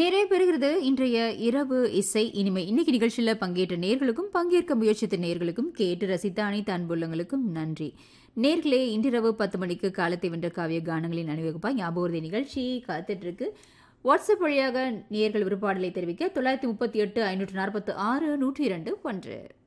நிறைவு பெறுகிறது இன்றைய இரவு இசை இனிமை. இன்னைக்கு நிகழ்ச்சியில் பங்கேற்ற நேர்களுக்கும் பங்கேற்க முயற்சித்த நேர்களுக்கும் கேட்டு ரசித்த அனைத்து அன்புள்ளங்களுக்கும் நன்றி. நேர்களே, இன்றிரவு 10 மணிக்கு காலத்தை வென்ற காவிய கானங்களின் அணிவகுப்பா ஞாபகத்தை நிகழ்ச்சி காத்துட்டு இருக்கு. வாட்ஸ்அப் வழியாக நேர்கள் விருப்பாடலை தெரிவிக்க 938 546 102 1